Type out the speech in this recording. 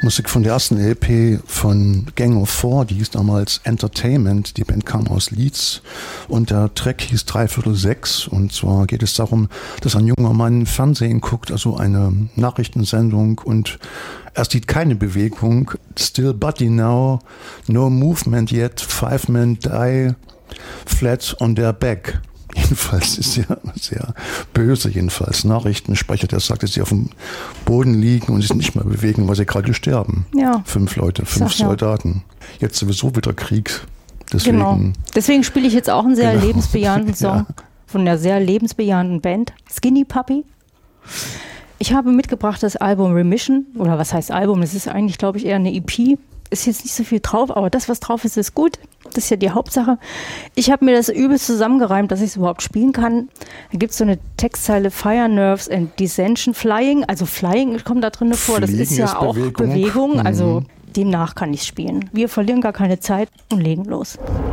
Musik von der ersten LP von Gang of Four, die hieß damals Entertainment, die Band kam aus Leeds und der Track hieß 3/4 und zwar geht es darum, dass ein junger Mann Fernsehen guckt, also eine Nachrichtensendung und er sieht keine Bewegung, still body now, no movement yet, 5 men die, flat on their back. Jedenfalls ist er sehr böse, jedenfalls. Nachrichtensprecher, der sagt, dass sie auf dem Boden liegen und sich nicht mehr bewegen, weil sie gerade sterben. Ja. 5 Leute, 5 Soldaten. Jetzt sowieso wieder Krieg. Deswegen, genau. Deswegen spiele ich jetzt auch einen sehr lebensbejahenden Song ja. von einer sehr lebensbejahenden Band, Skinny Puppy. Ich habe mitgebracht das Album Remission, oder was heißt Album? Es ist eigentlich, glaube ich, eher eine EP. Ist jetzt nicht so viel drauf, aber das, was drauf ist, ist gut. Das ist ja die Hauptsache. Ich habe mir das übelst zusammengereimt, dass ich es überhaupt spielen kann. Da gibt es so eine Textzeile Fire Nerves and Descension Flying. Also Flying kommt da drin vor. Das ist ja auch Bewegung. Also demnach kann ich es spielen. Wir verlieren gar keine Zeit und legen los.